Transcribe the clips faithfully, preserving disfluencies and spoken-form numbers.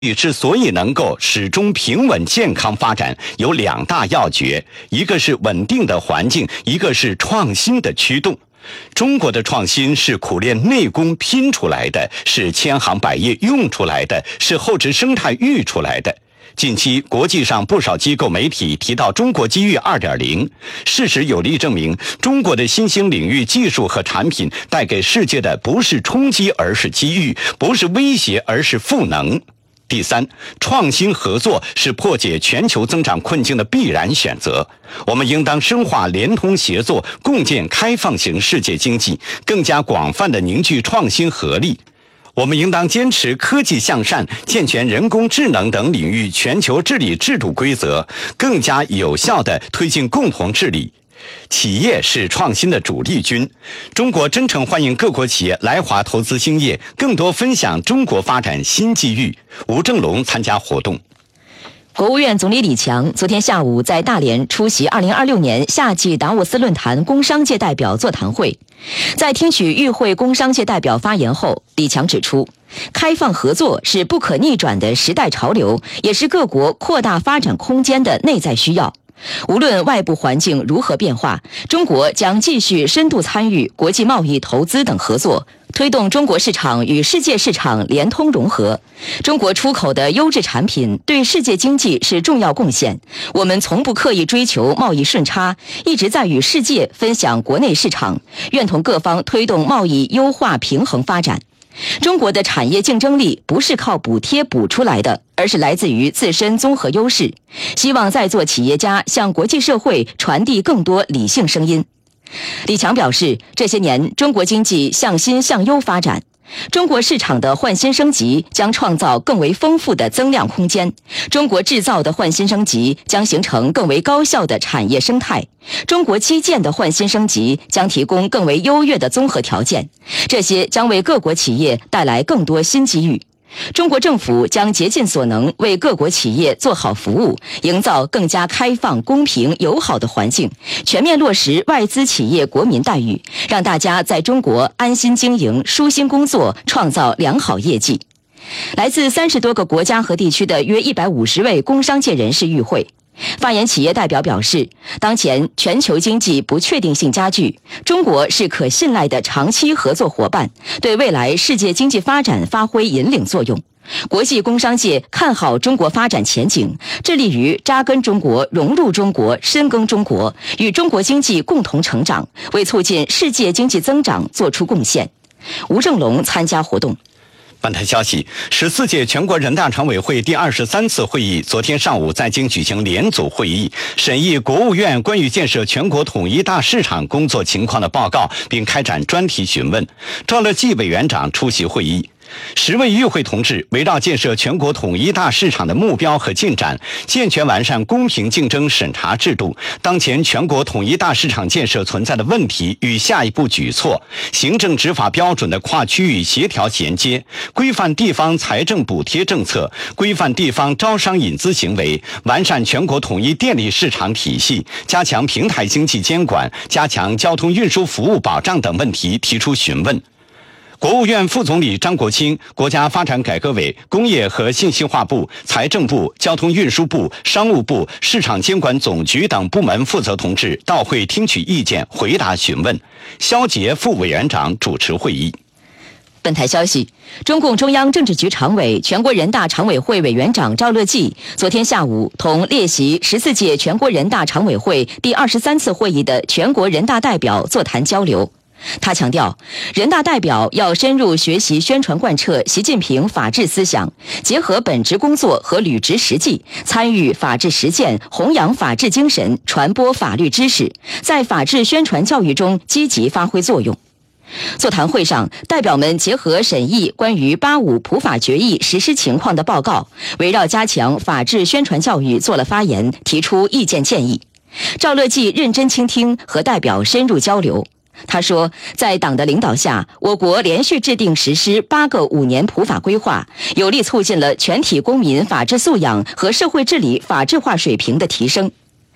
之所以能够始终平稳健康发展，有两大要诀，一个是稳定的环境，一个是创新的驱动。中国的创新是苦练内功拼出来的，是千行百业用出来的，是后置生态育出来的。近期国际上不少机构媒体提到中国机遇 二点零， 事实有力证明，中国的新兴领域技术和产品带给世界的不是冲击，而是机遇，不是威胁，而是赋能。第三，创新合作是破解全球增长困境的必然选择。我们应当深化联通协作，共建开放型世界经济，更加广泛地凝聚创新合力。我们应当坚持科技向善，健全人工智能等领域全球治理制度规则，更加有效地推进共同治理。企业是创新的主力军，中国真诚欢迎各国企业来华投资兴业，更多分享中国发展新机遇。吴正龙参加活动。 国务院总理李强昨天下午在大连出席二零二六年夏季达沃斯论坛工商界代表座谈会。在听取与会工商界代表发言后，李强指出，开放合作是不可逆转的时代潮流，也是各国扩大发展空间的内在需要。无论外部环境如何变化，中国将继续深度参与国际贸易、投资等合作，推动中国市场与世界市场联通融合。中国出口的优质产品对世界经济是重要贡献，我们从不刻意追求贸易顺差，一直在与世界分享国内市场，愿同各方推动贸易优化平衡发展。中国的产业竞争力不是靠补贴补出来的，而是来自于自身综合优势。希望在座企业家向国际社会传递更多理性声音。李强表示，这些年中国经济向新向优发展，中国市场的换新升级将创造更为丰富的增量空间，中国制造的换新升级将形成更为高效的产业生态，中国基建的换新升级将提供更为优越的综合条件，这些将为各国企业带来更多新机遇。中国政府将竭尽所能为各国企业做好服务，营造更加开放、公平、友好的环境，全面落实外资企业国民待遇，让大家在中国安心经营、舒心工作，创造良好业绩。来自三十多个国家和地区的约一百五十位工商界人士与会。发言企业代表表示，当前全球经济不确定性加剧，中国是可信赖的长期合作伙伴，对未来世界经济发展发挥引领作用。国际工商界看好中国发展前景，致力于扎根中国、融入中国、深耕中国，与中国经济共同成长，为促进世界经济增长做出贡献。吴正龙参加活动。 本台消息，十四届全国人大常委会第二十三次会议昨天上午在京举行联组会议，审议国务院关于建设全国统一大市场工作情况的报告，并开展专题询问。赵乐际委员长出席会议。十位与会同志围绕建设全国统一大市场的目标和进展，健全完善公平竞争审查制度，当前全国统一大市场建设存在的问题与下一步举措，行政执法标准的跨区域协调衔接，规范地方财政补贴政策，规范地方招商引资行为，完善全国统一电力市场体系，加强平台经济监管，加强交通运输服务保障等问题提出询问。国务院副总理张国清、国家发展改革委、工业和信息化部、财政部、交通运输部、商务部、市场监管总局等部门负责同志到会听取意见，回答询问。肖捷副委员长主持会议。 本台消息，中共中央政治局常委、全国人大常委会委员长赵乐际昨天下午同列席十四届全国人大常委会第二十三次会议的全国人大代表座谈交流。他强调，人大代表要深入学习宣传贯彻习近平法治思想，结合本职工作和履职实际，参与法治实践，弘扬法治精神，传播法律知识，在法治宣传教育中积极发挥作用。座谈会上，代表们结合审议关于八五普法决议实施情况的报告，围绕加强法治宣传教育做了发言，提出意见建议。赵乐际认真倾听，和代表深入交流。他说，在党的领导下，我国连续制定实施八个五年普法规划，有力促进了全体公民法治素养和社会治理法治化水平的提升。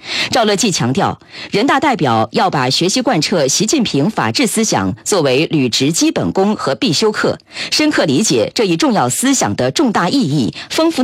赵乐际强调，人大代表要把学习贯彻习近平法治思想作为履职基本功和必修课，深刻理解这一重要思想的重大意义，丰富